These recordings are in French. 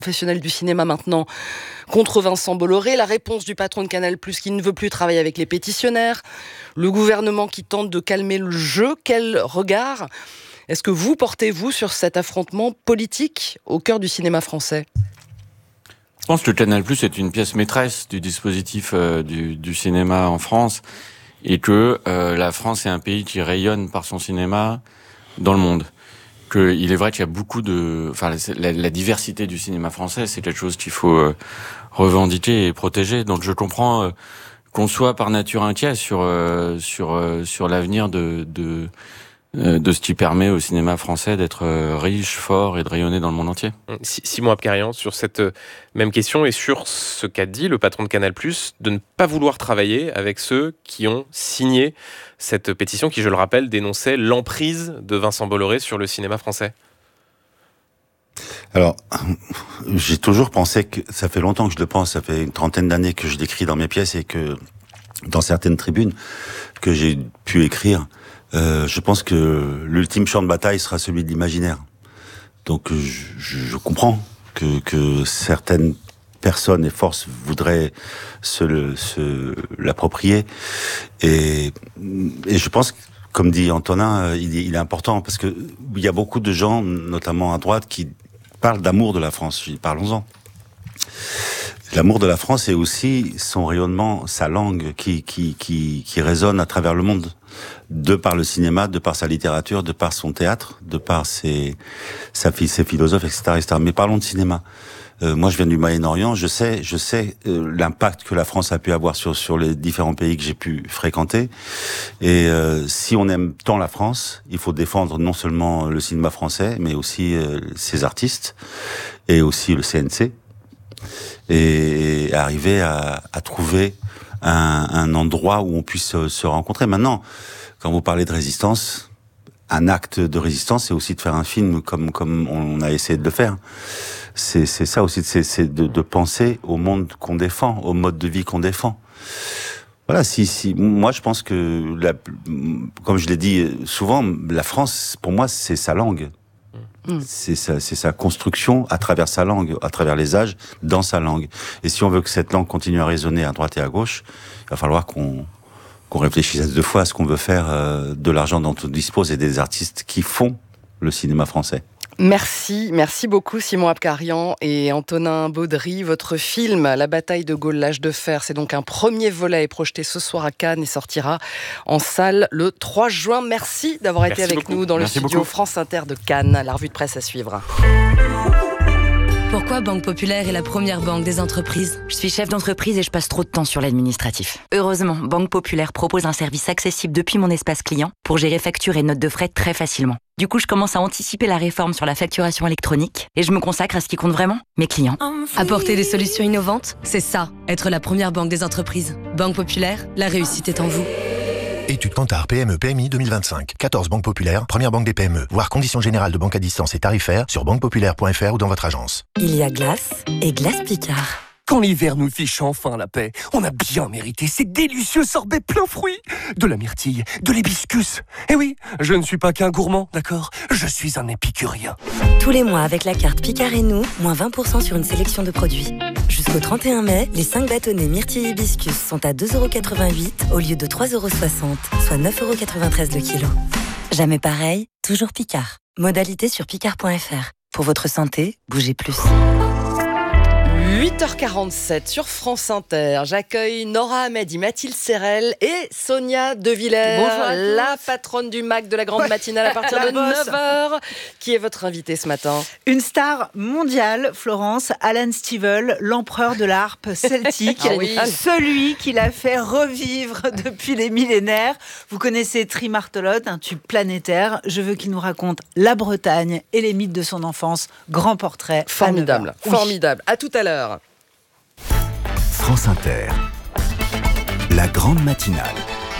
professionnels du cinéma maintenant contre Vincent Bolloré, la réponse du patron de Canal+, qui ne veut plus travailler avec les pétitionnaires, le gouvernement qui tente de calmer le jeu. Quel regard est-ce que vous portez-vous sur cet affrontement politique au cœur du cinéma français ? Je pense que Canal+ est une pièce maîtresse du dispositif du cinéma en France et que la France est un pays qui rayonne par son cinéma dans le monde. Il est vrai qu'il y a beaucoup la diversité du cinéma français, c'est quelque chose qu'il faut revendiquer et protéger. Donc je comprends qu'on soit par nature inquiet sur l'avenir de ce qui permet au cinéma français d'être riche, fort et de rayonner dans le monde entier. Simon Abkarian, sur cette même question et sur ce qu'a dit le patron de Canal+, de ne pas vouloir travailler avec ceux qui ont signé cette pétition qui, je le rappelle, dénonçait l'emprise de Vincent Bolloré sur le cinéma français. Alors, j'ai toujours pensé que, ça fait longtemps que je le pense, ça fait une 30aine d'années que je l'écris dans mes pièces et que dans certaines tribunes que j'ai pu écrire, je pense que l'ultime champ de bataille sera celui de l'imaginaire. Donc je comprends que certaines personnes et forces voudraient se l'approprier. Et je pense, comme dit Antonin, il est important parce que il y a beaucoup de gens, notamment à droite, qui parlent d'amour de la France. Parlons-en. L'amour de la France est aussi son rayonnement, sa langue qui résonne à travers le monde, de par le cinéma, de par sa littérature, de par son théâtre, de par ses philosophes, etc. Mais parlons de cinéma. Moi, je viens du Moyen-Orient, je sais l'impact que la France a pu avoir sur les différents pays que j'ai pu fréquenter. Et si on aime tant la France, il faut défendre non seulement le cinéma français, mais aussi ses artistes et aussi le CNC. Et arriver à trouver un endroit où on puisse se rencontrer. Maintenant, quand vous parlez de résistance, un acte de résistance, c'est aussi de faire un film comme on a essayé de le faire. C'est ça aussi, c'est de penser au monde qu'on défend, au mode de vie qu'on défend. Voilà, moi je pense que, comme je l'ai dit souvent, la France, pour moi, c'est sa langue. C'est sa construction à travers sa langue, à travers les âges, dans sa langue. Et si on veut que cette langue continue à résonner à droite et à gauche, il va falloir qu'on réfléchisse à deux fois à ce qu'on veut faire de l'argent dont on dispose et des artistes qui font le cinéma français. Merci beaucoup Simon Abkarian et Antonin Baudry. Votre film La bataille de Gaulle, l'âge de fer, c'est donc un premier volet projeté ce soir à Cannes et sortira en salle le 3 juin. Merci d'avoir été avec nous dans le studio France Inter de Cannes. La revue de presse à suivre. Pourquoi Banque Populaire est la première banque des entreprises ? Je suis chef d'entreprise et je passe trop de temps sur l'administratif. Heureusement, Banque Populaire propose un service accessible depuis mon espace client pour gérer factures et notes de frais très facilement. Du coup, je commence à anticiper la réforme sur la facturation électronique et je me consacre à ce qui compte vraiment, mes clients. Apporter des solutions innovantes, c'est ça, être la première banque des entreprises. Banque Populaire, la réussite est en vous. Étude Kantar PME PMI 2025. 14 banques populaires, première banque des PME. Voir conditions générales de banque à distance et tarifaires sur banquepopulaire.fr ou dans votre agence. Il y a glace et glace Picard. Quand l'hiver nous fiche enfin la paix, on a bien mérité ces délicieux sorbets plein fruits. De la myrtille, de l'hibiscus. Eh oui, je ne suis pas qu'un gourmand, d'accord ? Je suis un épicurien. Tous les mois, avec la carte Picard et nous, moins 20% sur une sélection de produits. Jusqu'au 31 mai, les 5 bâtonnets myrtille hibiscus sont à 2,88€ au lieu de 3,60€, soit 9,93€ le kilo. Jamais pareil, toujours Picard. Modalité sur picard.fr. Pour votre santé, bougez plus. 8h47 sur France Inter. J'accueille Nora Hamedi, Mathilde Serrel et Sonia De Villers, la patronne du MAC de la grande matinale à partir de 9h. Qui est votre invitée ce matin ? Une star mondiale, Florence, Alan Stivell, l'empereur de la harpe celtique, celui qui l'a fait revivre depuis les millénaires. Vous connaissez Trimartolote, un tube planétaire. Je veux qu'il nous raconte la Bretagne et les mythes de son enfance. Grand portrait. Formidable, formidable. À tout à l'heure. France Inter, la grande matinale.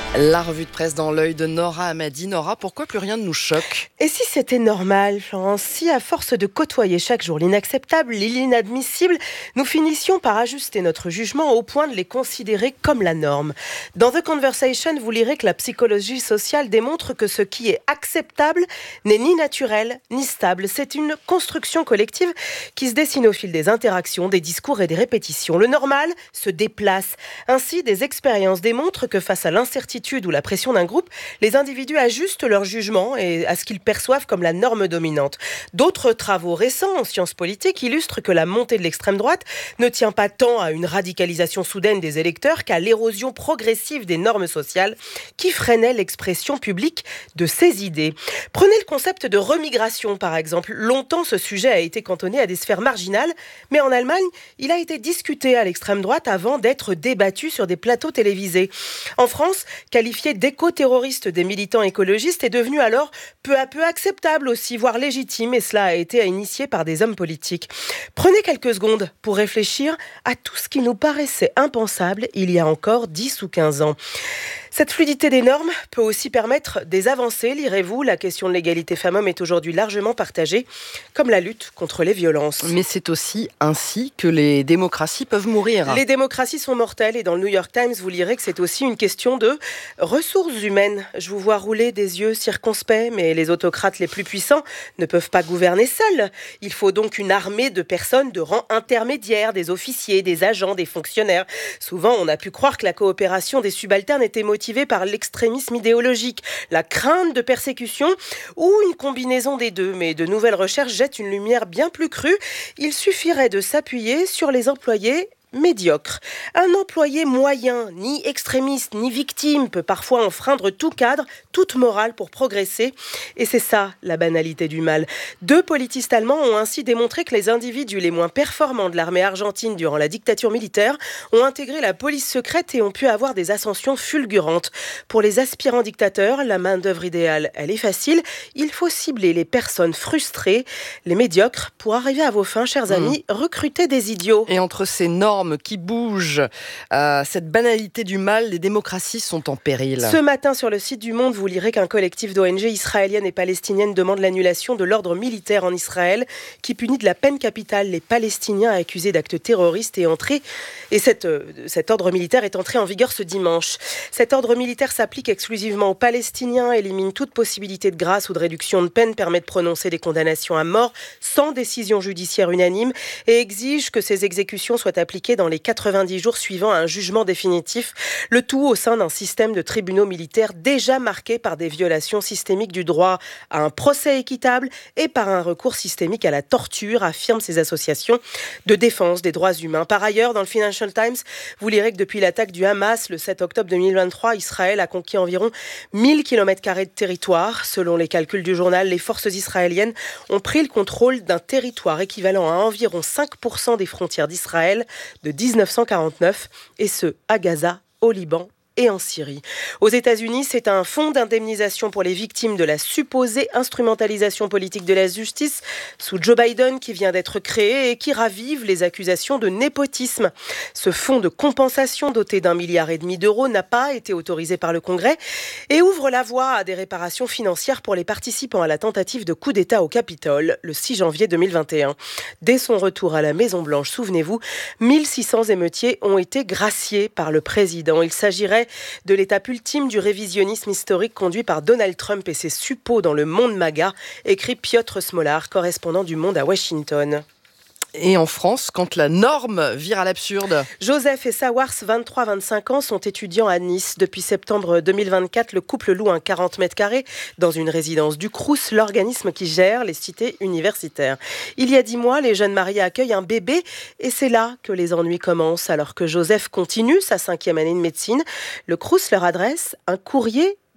La revue de presse dans l'œil de Nora Hamadi. Nora, pourquoi plus rien ne nous choque ? Et si c'était normal, Florence, si à force de côtoyer chaque jour l'inacceptable, l'inadmissible, nous finissions par ajuster notre jugement au point de les considérer comme la norme ? Dans The Conversation, vous lirez que la psychologie sociale démontre que ce qui est acceptable n'est ni naturel ni stable. C'est une construction collective qui se dessine au fil des interactions, des discours et des répétitions. Le normal se déplace. Ainsi, des expériences démontrent que face à l'incertitude ou la pression d'un groupe, les individus ajustent leur jugement et à ce qu'ils perçoivent comme la norme dominante. D'autres travaux récents en sciences politiques illustrent que la montée de l'extrême droite ne tient pas tant à une radicalisation soudaine des électeurs qu'à l'érosion progressive des normes sociales qui freinaient l'expression publique de ces idées. Prenez le concept de remigration par exemple. Longtemps, ce sujet a été cantonné à des sphères marginales, mais en Allemagne, il a été discuté à l'extrême droite avant d'être débattu sur des plateaux télévisés. En France, qualifié d'éco-terroriste des militants écologistes est devenu alors peu à peu acceptable aussi, voire légitime, et cela a été initié par des hommes politiques. Prenez quelques secondes pour réfléchir à tout ce qui nous paraissait impensable il y a encore 10 ou 15 ans. Cette fluidité des normes peut aussi permettre des avancées. Lirez-vous, la question de l'égalité femmes-hommes est aujourd'hui largement partagée, comme la lutte contre les violences. Mais c'est aussi ainsi que les démocraties peuvent mourir. Les démocraties sont mortelles et dans le New York Times, vous lirez que c'est aussi une question de ressources humaines. Je vous vois rouler des yeux circonspects, mais les autocrates les plus puissants ne peuvent pas gouverner seuls. Il faut donc une armée de personnes de rang intermédiaire, des officiers, des agents, des fonctionnaires. Souvent, on a pu croire que la coopération des subalternes était motivée par l'extrémisme idéologique, la crainte de persécution ou une combinaison des deux. Mais de nouvelles recherches jettent une lumière bien plus crue. Il suffirait de s'appuyer sur les employés médiocre. Un employé moyen, ni extrémiste, ni victime, peut parfois enfreindre tout cadre, toute morale pour progresser. Et c'est ça, la banalité du mal. 2 politistes allemands ont ainsi démontré que les individus les moins performants de l'armée argentine durant la dictature militaire ont intégré la police secrète et ont pu avoir des ascensions fulgurantes. Pour les aspirants dictateurs, la main-d'œuvre idéale, elle est facile. Il faut cibler les personnes frustrées, les médiocres. Pour arriver à vos fins, chers amis, recrutez des idiots. Et entre ces normes qui bougent, cette banalité du mal, les démocraties sont en péril. Ce matin, sur le site du Monde, vous lirez qu'un collectif d'ONG israéliennes et palestiniennes demande l'annulation de l'ordre militaire en Israël qui punit de la peine capitale les Palestiniens accusés d'actes terroristes et cet ordre militaire est entré en vigueur ce dimanche. Cet ordre militaire s'applique exclusivement aux Palestiniens, élimine toute possibilité de grâce ou de réduction de peine, permet de prononcer des condamnations à mort sans décision judiciaire unanime et exige que ces exécutions soient appliquées dans les 90 jours suivant un jugement définitif, le tout au sein d'un système de tribunaux militaires déjà marqué par des violations systémiques du droit à un procès équitable et par un recours systémique à la torture, affirment ces associations de défense des droits humains. Par ailleurs, dans le Financial Times, vous lirez que depuis l'attaque du Hamas, le 7 octobre 2023, Israël a conquis environ 1000 km² de territoire. Selon les calculs du journal, les forces israéliennes ont pris le contrôle d'un territoire équivalent à environ 5% des frontières d'Israël de 1949, et ce, à Gaza, au Liban et en Syrie. Aux États-Unis, c'est un fonds d'indemnisation pour les victimes de la supposée instrumentalisation politique de la justice sous Joe Biden qui vient d'être créé et qui ravive les accusations de népotisme. Ce fonds de compensation doté d'1,5 milliard d'euros n'a pas été autorisé par le Congrès et ouvre la voie à des réparations financières pour les participants à la tentative de coup d'État au Capitole le 6 janvier 2021. Dès son retour à la Maison-Blanche, souvenez-vous, 1600 émeutiers ont été graciés par le président. Il s'agirait de l'étape ultime du révisionnisme historique conduit par Donald Trump et ses suppôts dans le monde MAGA, écrit Piotr Smolar, correspondant du Monde à Washington. Et en France, quand la norme vire à l'absurde. Joseph et Sawars, 23-25 ans, sont étudiants à Nice. Depuis septembre 2024, le couple loue un 40 mètres carrés dans une résidence du Crous, l'organisme qui gère les cités universitaires. Il y a 10 mois, les jeunes mariés accueillent un bébé et c'est là que les ennuis commencent. Alors que Joseph continue sa 5e année de médecine, le Crous leur adresse un courrier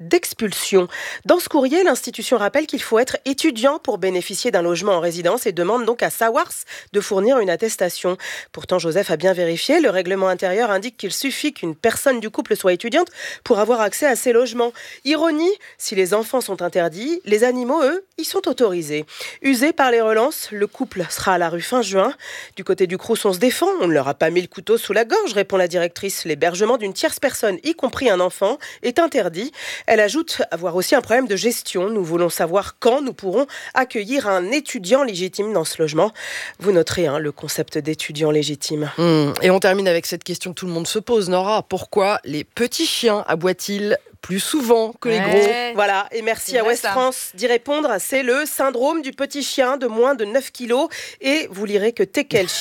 d'expulsion. Dans ce courrier, l'institution rappelle qu'il faut être étudiant pour bénéficier d'un logement en résidence et demande donc à Sawars de fournir une attestation. Pourtant, Joseph a bien vérifié. Le règlement intérieur indique qu'il suffit qu'une personne du couple soit étudiante pour avoir accès à ces logements. Ironie, si les enfants sont interdits, les animaux, eux, y sont autorisés. Usé par les relances, le couple sera à la rue fin juin. Du côté du Crous, on se défend. On ne leur a pas mis le couteau sous la gorge, répond la directrice. L'hébergement d'une tierce personne, y compris un enfant, est interdit. Elle ajoute avoir aussi un problème de gestion. Nous voulons savoir quand nous pourrons accueillir un étudiant légitime dans ce logement. Vous noterez le concept d'étudiant légitime. Et on termine avec cette question que tout le monde se pose, Nora. Pourquoi les petits chiens aboient-ils plus souvent que les gros? Voilà, et merci à Ouest France d'y répondre. C'est le syndrome du petit chien de moins de 9 kilos. Et vous lirez que Tekel